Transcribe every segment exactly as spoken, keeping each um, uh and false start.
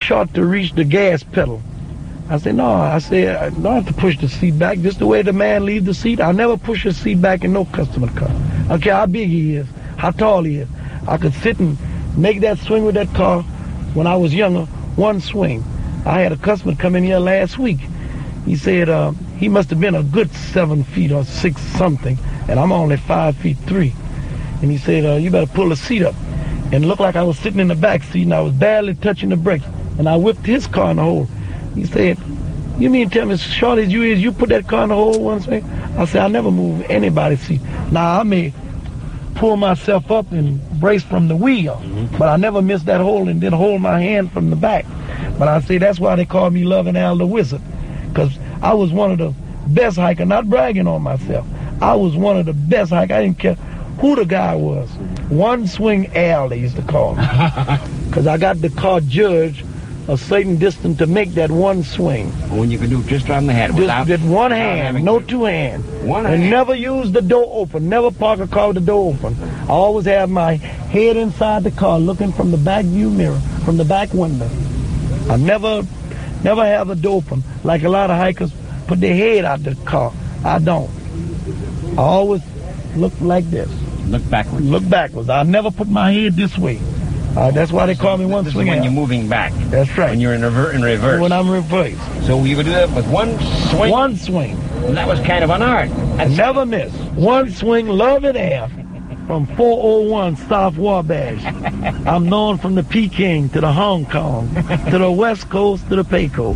short to reach the gas pedal. I said, no, I said, I don't have to push the seat back. Just the way the man leaves the seat. I never push a seat back in no customer car. I don't care how big he is, how tall he is. I could sit and make that swing with that car when I was younger, one swing. I had a customer come in here last week. He said uh, he must have been a good seven feet or six something, and I'm only five feet three. And he said, uh, you better pull the seat up. And it looked like I was sitting in the back seat, and I was barely touching the brakes. And I whipped his car in the hole. He said, you mean tell me, as short as you is, you put that car in the hole one swing? I said, I never move anybody's seat. Now, I may pull myself up and brace from the wheel, mm-hmm. but I never miss that hole and then hold my hand from the back. But I say that's why they call me Loving Al the Wizard, because I was one of the best hikers, not bragging on myself. I was one of the best hikers. I didn't care who the guy was. One Swing Al, they used to call me, because I got the car judged a certain distance to make that one swing. When you can do just on the head just without... Just one hand, no two hands. One and hand. never use the door open. Never park a car with the door open. I always have my head inside the car looking from the back view mirror, from the back window. I never, never have the door open. Like a lot of hikers put their head out the car. I don't. I always look like this. Look backwards. Look backwards. I never put my head this way. Uh, that's why they call me one this swing. Is when out. you're moving back. That's right. When you're in, rever- in reverse. When I'm reversed. So you could do that with one swing? One swing. And that was kind of an art. That's never miss. One swing, Loving Al, from four oh one South Wabash. I'm known from the Peking to the Hong Kong, to the West Coast, to the Payco.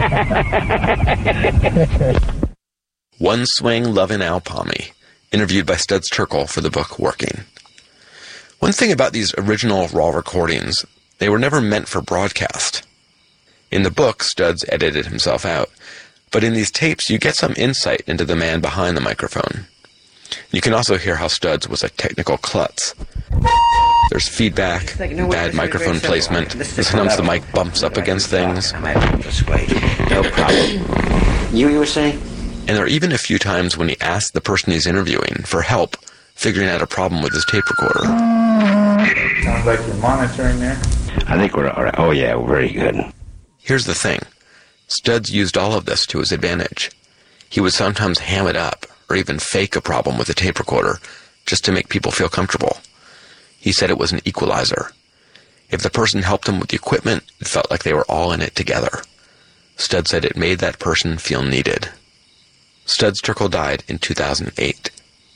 One Swing, Loving Al Palmy, interviewed by Studs Terkel for the book Working. One thing about these original raw recordings, they were never meant for broadcast. In the book, Studs edited himself out, but in these tapes you get some insight into the man behind the microphone. You can also hear how Studs was a technical klutz. There's feedback, bad microphone placement, and sometimes the mic bumps up against things. No problem. You were saying? And there are even a few times when he asked the person he's interviewing for help figuring out a problem with his tape recorder. Sounds like you're monitoring there. I think we're all right. Oh, yeah, we're very good. Here's the thing. Studs used all of this to his advantage. He would sometimes ham it up or even fake a problem with the tape recorder just to make people feel comfortable. He said it was an equalizer. If the person helped him with the equipment, it felt like they were all in it together. Studs said it made that person feel needed. Studs Terkel died in two thousand eight.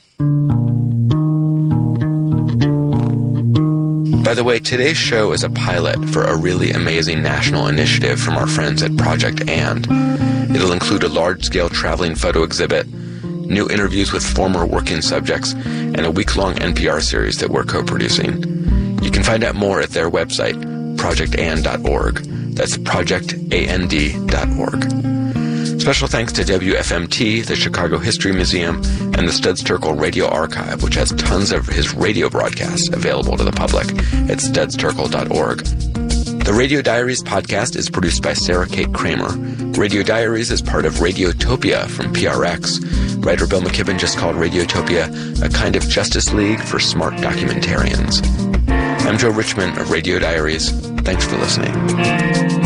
By the way, today's show is a pilot for a really amazing national initiative from our friends at Project And. It'll include a large-scale traveling photo exhibit, new interviews with former working subjects, and a week-long N P R series that we're co-producing. You can find out more at their website, project and dot org. That's project and dot org. Special thanks to W F M T, the Chicago History Museum, and the Studs Terkel Radio Archive, which has tons of his radio broadcasts available to the public at studs terkel dot org. The Radio Diaries podcast is produced by Sarah Kate Kramer. Radio Diaries is part of Radiotopia from P R X. Writer Bill McKibben just called Radiotopia a kind of Justice League for smart documentarians. I'm Joe Richmond of Radio Diaries. Thanks for listening.